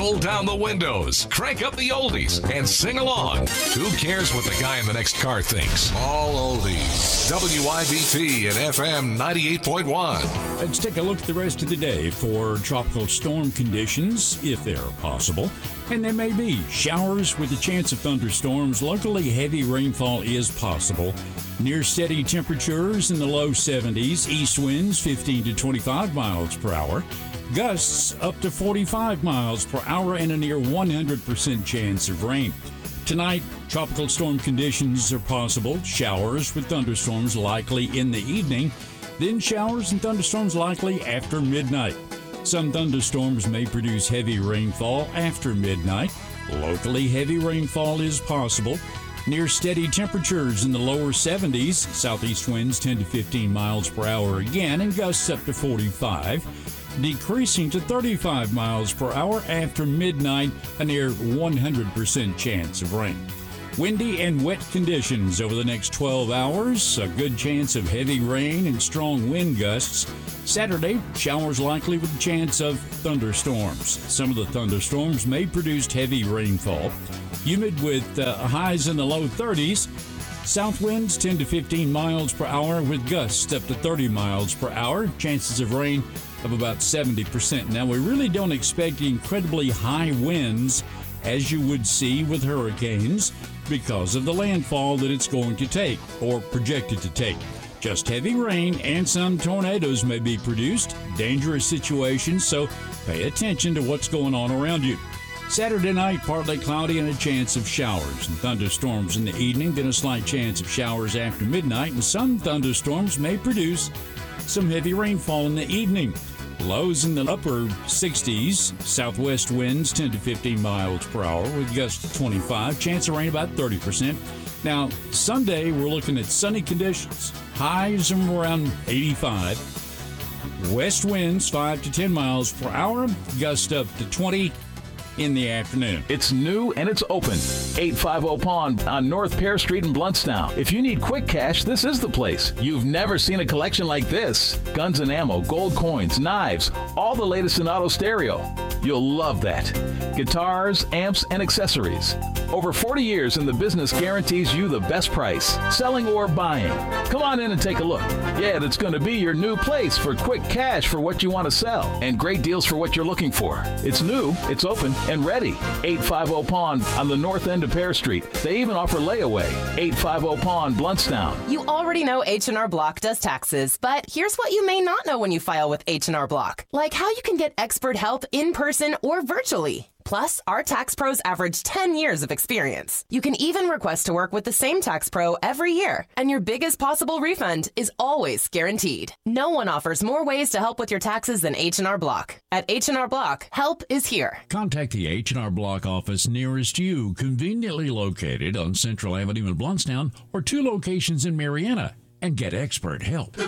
Roll down the windows, crank up the oldies, and sing along. Who cares what the guy in the next car thinks? All oldies. WIBT and FM 98.1. Let's take a look at the rest of the day for tropical storm conditions, if they are possible. And there may be showers with a chance of thunderstorms. Locally, heavy rainfall is possible. Near steady temperatures in the low 70s. East winds 15 to 25 miles per hour. Gusts up to 45 miles per hour and a near 100% chance of rain. Tonight, tropical storm conditions are possible. Showers with thunderstorms likely in the evening. Then showers and thunderstorms likely after midnight. Some thunderstorms may produce heavy rainfall after midnight. Locally, heavy rainfall is possible. Near steady temperatures in the lower 70s. Southeast winds 10 to 15 miles per hour again, and gusts up to 45. Decreasing to 35 miles per hour after midnight, a near 100% chance of rain. Windy and wet conditions over the next 12 hours. A good chance of heavy rain and strong wind gusts. Saturday, showers likely with a chance of thunderstorms. Some of the thunderstorms may produce heavy rainfall. Humid with highs in the low 30s. South winds 10 to 15 miles per hour with gusts up to 30 miles per hour. Chances of rain of about 70%. Now, we really don't expect incredibly high winds as you would see with hurricanes because of the landfall that it's going to take or projected to take. Just heavy rain and some tornadoes may be produced. Dangerous situations, so pay attention to what's going on around you. Saturday night, partly cloudy and a chance of showers and thunderstorms in the evening, then a slight chance of showers after midnight, and some thunderstorms may produce some heavy rainfall in the evening. Lows in the upper 60s, southwest winds 10 to 15 miles per hour with gusts to 25, chance of rain about 30%. Now, Sunday, we're looking at sunny conditions, highs of around 85. West winds 5 to 10 miles per hour, gust up to 20 in the afternoon. It's new and it's open. 850 Pond on North Pear Street in Bluntstown. If you need quick cash, this is the place. You've never seen a collection like this. Guns and ammo, gold coins, knives, all the latest in auto stereo. You'll love that. Guitars, amps, and accessories. Over 40 years and the business guarantees you the best price, selling or buying. Come on in and take a look. Yeah, that's going to be your new place for quick cash for what you want to sell and great deals for what you're looking for. It's new, it's open, and ready. 850 Pond on the north end of Pear Street. They even offer layaway. 850 Pond, Bluntstown. You already know H&R Block does taxes, but here's what you may not know when you file with H&R Block. Like how you can get expert help in person or virtually. Plus, our tax pros average 10 years of experience. You can even request to work with the same tax pro every year, and your biggest possible refund is always guaranteed. No one offers more ways to help with your taxes than H&R Block. At H&R Block, help is here. Contact the H&R Block office nearest you, conveniently located on Central Avenue in Bluntstown, or 2 locations in Marietta, and get expert help.